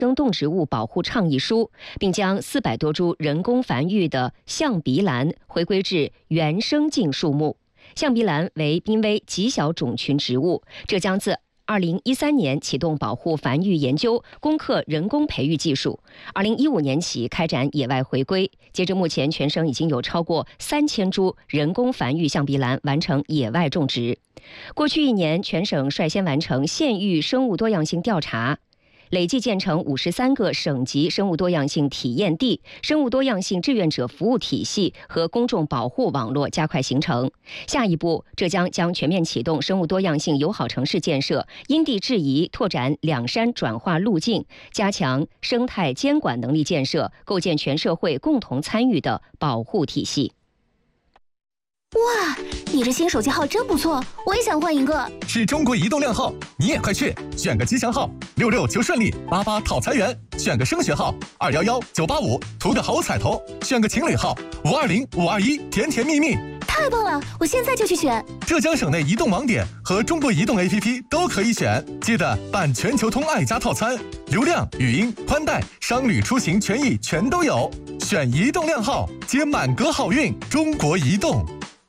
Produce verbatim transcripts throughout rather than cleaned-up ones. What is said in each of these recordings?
生动植物保护倡议书，并将四百多株人工繁育的象鼻兰回归至原生境树木。象鼻兰为濒危极小种群植物，浙江自二零一三年启动保护繁育研究，攻克人工培育技术。二零一五年起开展野外回归，截至目前，全省已经有超过三千株人工繁育象鼻兰完成野外种植。过去一年，全省率先完成县域生物多样性调查，累计建成五十三个省级生物多样性体验地，生物多样性志愿者服务体系和公众保护网络加快形成。下一步，浙江将全面启动生物多样性友好城市建设，因地制宜拓展两山转化路径，加强生态监管能力建设，构建全社会共同参与的保护体系。 哇，你这新手机号真不错，我也想换一个。 是中国移动靓号，你也快去选个吉祥号，六六求顺利，八八讨财源；选个升学号，二幺幺九八五，图个好彩头；选个情侣号，五二零五二一，甜甜蜜蜜。 太棒了，我现在就去选。 浙江省内移动网点和中国移动 A P P 都可以选，记得办全球通爱家套餐，流量、语音、宽带、商旅出行权益全都有。选移动靓号，接满格好运。中国移动。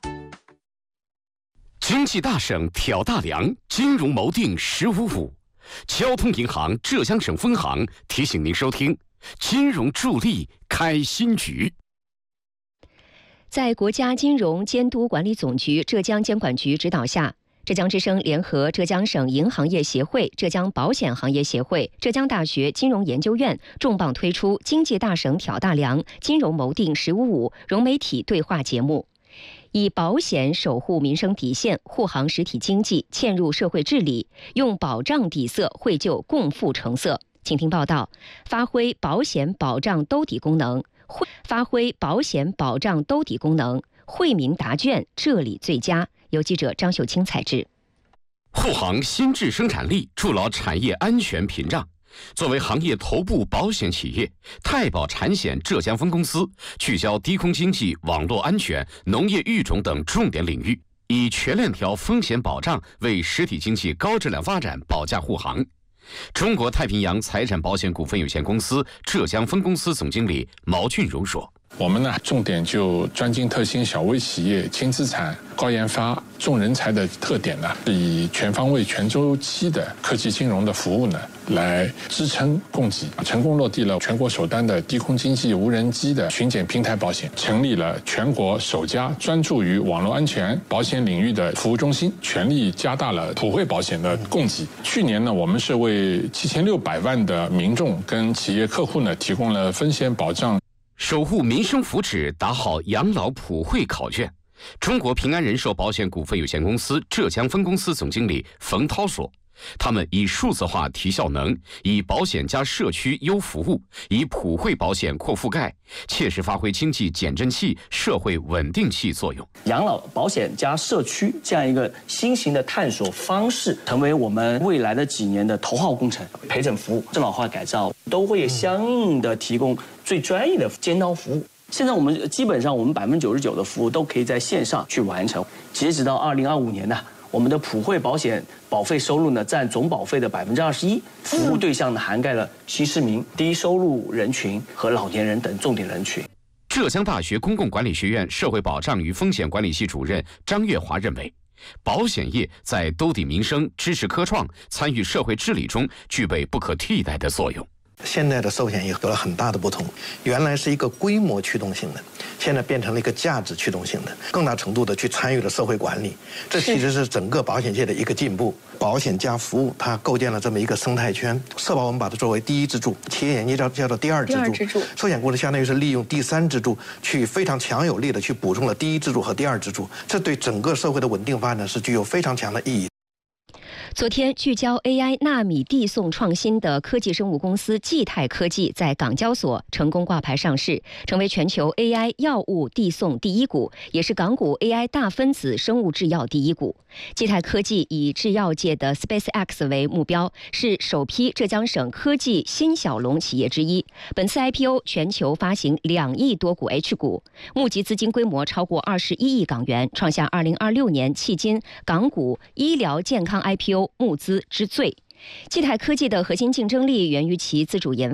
经济大省挑大梁，金融锚定十五五。交通银行浙江省分行提醒您收听金融助力开新局。 在国家金融监督管理总局浙江监管局指导下，浙江之声联合浙江省银行业协会、浙江保险行业协会、浙江大学金融研究院重磅推出经济大省挑大梁，金融锚定十五五融媒体对话节目。以保险守护民生底线，护航实体经济，嵌入社会治理，用保障底色绘就共富成色。请听报道：发挥保险保障兜底功能，发挥保险保障兜底功能，惠民答卷，这里最佳。由记者张秀清采制。 护航新质生产力，筑牢产业安全屏障。作为行业头部保险企业，太保产险浙江分公司聚焦低空经济、网络安全、农业育种等重点领域，以全链条风险保障为实体经济高质量发展保驾护航。中国太平洋财产保险股份有限公司浙江分公司总经理毛俊荣说：“ 我们呢，重点就专精特新小微企业、轻资产、高研发、重人才的特点呢，以全方位、全周期的科技金融的服务呢，来支撑供给，成功落地了全国首单的低空经济无人机的巡检平台保险，成立了全国首家专注于网络安全保险领域的服务中心，全力加大了普惠保险的供给。去年呢，我们是为七千六百万的民众跟企业客户呢，提供了风险保障。” 守护民生福祉，打好养老普惠考卷。中国平安人寿保险股份有限公司浙江分公司总经理冯涛说：“他们以数字化提效能，以保险加社区优服务，以普惠保险扩覆盖，切实发挥经济减震器、社会稳定器作用。 养老保险加社区这样一个新型的探索方式，成为我们未来的几年的头号工程。陪诊服务、智老化改造都会相应的提供最专业的尖刀服务。现在我们基本上我们百分之九十九的服务都可以在线上去完成。截止到二零二五年呢，我们的普惠保险保费收入呢占总保费的百分之二十一，服务对象呢涵盖了新市民、低收入人群和老年人等重点人群。” 浙江大学公共管理学院社会保障与风险管理系主任张月华认为，保险业在兜底民生、支持科创、参与社会治理中具备不可替代的作用。 现在的寿险业有了很大的不同，原来是一个规模驱动性的，现在变成了一个价值驱动性的，更大程度的去参与了社会管理，这其实是整个保险界的一个进步。保险加服务，它构建了这么一个生态圈。社保我们把它作为第一支柱，企业险业叫叫做第二支柱，寿险公司相当于是利用第三支柱去非常强有力的去补充了第一支柱和第二支柱，这对整个社会的稳定发展是具有非常强的意义。 昨天，聚焦 A I 纳米递送创新的科技生物公司济泰科技在港交所成功挂牌上市，成为全球 A I 药物递送第一股，也是港股 A I 大分子生物制药第一股。济泰科技以制药界的 SpaceX 为目标，是首批浙江省科技新小龙企业之一。本次 I P O 全球发行两亿多股 H 股，募集资金规模超过二十一亿港元，创下二零二六年迄今港股医疗健康 I P O 募资之最。 基泰科技的核心竞争力源于其自主研